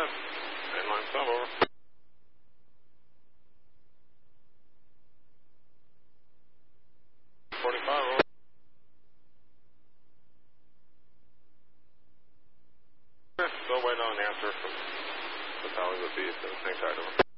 ahead. Mainline sub, over. 45, over. Still waiting on an answer from the Hollywood Beast. Thanks, over.